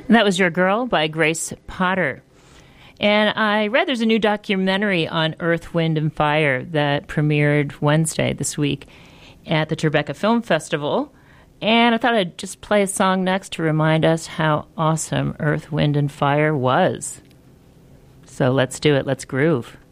And that was Your Girl by Grace Potter. And I read there's a new documentary on Earth, Wind, and Fire that premiered Wednesday this week at the Tribeca Film Festival. And I thought I'd just play a song next to remind us how awesome Earth, Wind, and Fire was. So let's do it. Let's groove.